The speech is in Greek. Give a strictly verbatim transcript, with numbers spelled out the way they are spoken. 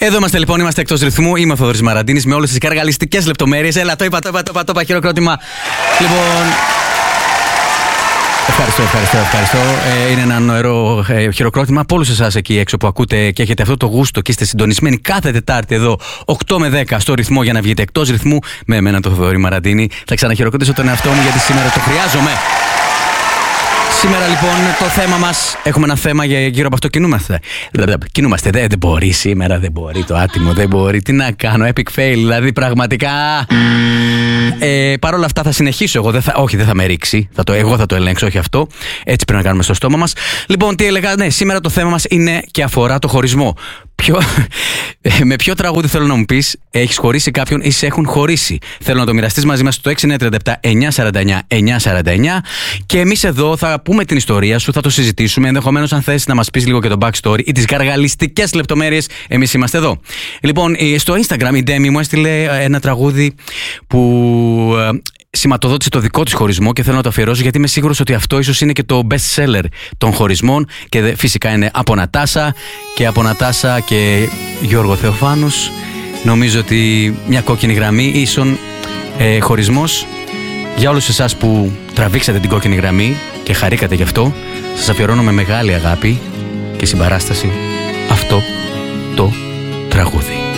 Εδώ είμαστε λοιπόν, είμαστε εκτός ρυθμού. Είμαι ο Θοδωρής Μαραντίνης με όλες τις καργαλιστικές λεπτομέρειες. Έλα, το είπα, το είπα, το είπα, το είπα, χειροκρότημα. Λοιπόν. Ευχαριστώ, ευχαριστώ, ευχαριστώ. Ε, είναι ένα νοερό ε, χειροκρότημα από όλους εσάς εκεί έξω που ακούτε και έχετε αυτό το γούστο και είστε συντονισμένοι κάθε Τετάρτη εδώ οκτώ με δέκα στο ρυθμό για να βγείτε εκτός ρυθμού με εμένα τον Θοδωρή Μαραντίνη. Θα ξαναχειροκροτήσω τον εαυτό μου γιατί σήμερα το χρειάζομαι. Σήμερα λοιπόν το θέμα μας, έχουμε ένα θέμα για γύρω από αυτό, κινούμαστε. Κινούμαστε, δεν, δεν μπορεί σήμερα, δεν μπορεί το άτιμο, δεν μπορεί. Τι να κάνω, epic fail, δηλαδή πραγματικά. Ε, Παρ' όλα αυτά θα συνεχίσω εγώ, δεν θα, όχι δεν θα με ρίξει, θα το, εγώ θα το ελέγξω, όχι αυτό. Έτσι πρέπει να κάνουμε στο στόμα μας. Λοιπόν, τι έλεγα, ναι, σήμερα το θέμα μας είναι και αφορά το χωρισμό. Ποιο, με ποιο τραγούδι θέλω να μου πεις έχεις χωρίσει κάποιον ή σε έχουν χωρίσει? Θέλω να το μοιραστείς μαζί μας στο έξι εννιά τρία επτά εννιά σαράντα εννιά εννιά σαράντα εννιά και εμείς εδώ θα πούμε την ιστορία σου, θα το συζητήσουμε. Ενδεχομένως, αν θες να μας πεις λίγο και το backstory ή τις γαργαλιστικές λεπτομέρειες, εμείς είμαστε εδώ. Λοιπόν, στο Instagram η Ντέμι μου έστειλε ένα τραγούδι που σηματοδότησε το δικό της χωρισμό και θέλω να το αφιερώσω γιατί είμαι σίγουρος ότι αυτό ίσως είναι και το best seller των χωρισμών και φυσικά είναι από Νατάσα και από Νατάσα και Γιώργο Θεοφάνους. Νομίζω ότι μια κόκκινη γραμμή ίσον ε, χωρισμός. Για όλους εσάς που τραβήξατε την κόκκινη γραμμή και χαρήκατε γι' αυτό, σας αφιερώνω με μεγάλη αγάπη και συμπαράσταση αυτό το τραγούδι.